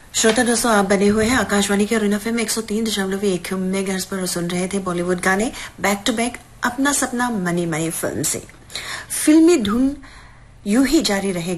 श्रोता दोस्तों, आप बने हुए हैं आकाशवाणी के रिन एफएम 103.1 मेगाहर्ट्ज पर, सुन रहे थे बॉलीवुड गाने बैक टू बैक अपना सपना मनी मनी फिल्म से। फिल्मी धुन यूं ही जारी रहेगी।